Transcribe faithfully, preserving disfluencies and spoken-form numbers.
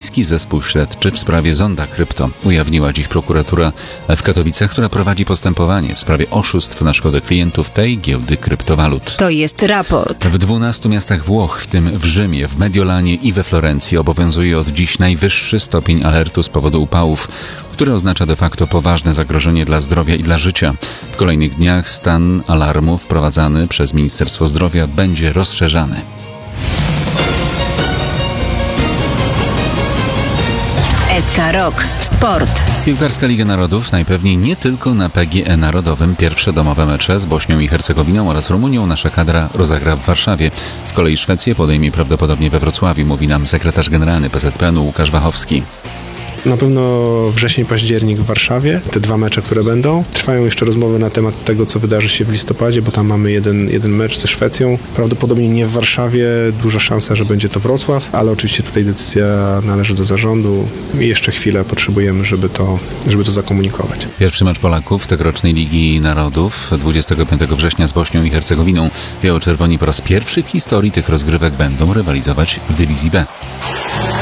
Brytyjski zespół śledczy w sprawie zonda krypto ujawniła dziś prokuratura w Katowicach, która prowadzi postępowanie w sprawie oszustw na szkodę klientów tej giełdy kryptowalut. To jest raport. W dwunastu miastach Włoch, w tym w Rzymie, w Mediolanie i we Florencji, obowiązuje od dziś najwyższy stopień alertu z powodu upałów, który oznacza de facto poważne zagrożenie dla zdrowia i dla życia. W kolejnych dniach stan alarmu wprowadzany przez Ministerstwo Zdrowia będzie rozszerzany. S K Rock. Sport. Piłkarska Liga Narodów najpewniej nie tylko na P G E Narodowym. Pierwsze domowe mecze z Bośnią i Hercegowiną oraz Rumunią nasza kadra rozegra w Warszawie. Z kolei Szwecję podejmie prawdopodobnie we Wrocławiu, mówi nam sekretarz generalny P Z P N u Łukasz Wachowski. Na pewno wrzesień, październik w Warszawie, te dwa mecze, które będą. Trwają jeszcze rozmowy na temat tego, co wydarzy się w listopadzie, bo tam mamy jeden, jeden mecz ze Szwecją. Prawdopodobnie nie w Warszawie, duża szansa, że będzie to Wrocław, ale oczywiście tutaj decyzja należy do zarządu i jeszcze chwilę potrzebujemy, żeby to, żeby to zakomunikować. Pierwszy mecz Polaków tegorocznej Ligi Narodów dwudziestego piątego września z Bośnią i Hercegowiną. Biało-czerwoni po raz pierwszy w historii tych rozgrywek będą rywalizować w dywizji B.